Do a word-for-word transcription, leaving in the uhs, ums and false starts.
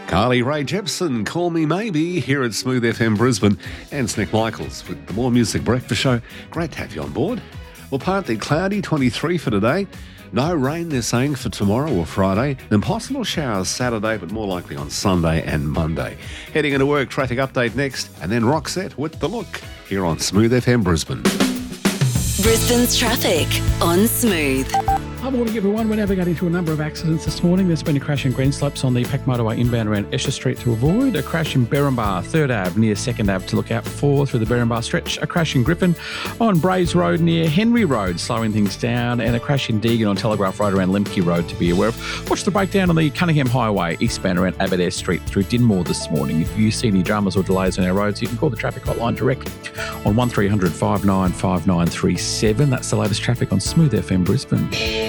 Carly Rae Jepsen, Call Me Maybe, here at Smooth F M Brisbane, and it's Nick Michaels with the More Music Breakfast Show. Great to have you on board. Well, partly cloudy, twenty-three for today. No rain, they're saying, for tomorrow or Friday. Then possible showers Saturday, but more likely on Sunday and Monday. Heading into work, traffic update next, and then Roxette with The Look here on Smooth F M Brisbane. Brisbane's traffic on Smooth. Hi, morning everyone. We're navigating through a number of accidents this morning. There's been a crash in Greenslopes on the Pack Motorway inbound around Esher Street to avoid. A crash in Berrinbar, third Ave near second Ave to look out for through the Berrinbar stretch. A crash in Griffin on Braes Road near Henry Road, slowing things down. And a crash in Deagon on Telegraph Road around Lemke Road to be aware of. Watch the breakdown on the Cunningham Highway eastbound around Aberdare Street through Dinmore this morning. If you see any dramas or delays on our roads, you can call the traffic hotline directly on one three hundred five nine five nine three seven. That's the latest traffic on Smooth F M Brisbane.